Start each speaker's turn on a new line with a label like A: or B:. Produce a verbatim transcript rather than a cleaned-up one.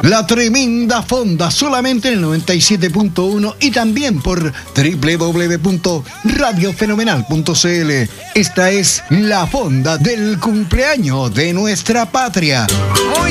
A: La tremenda fonda, solamente en el noventa y siete punto uno y también por doble u doble u doble u punto radio fenomenal punto c l. Esta es la fonda del cumpleaños de nuestra patria.
B: Muy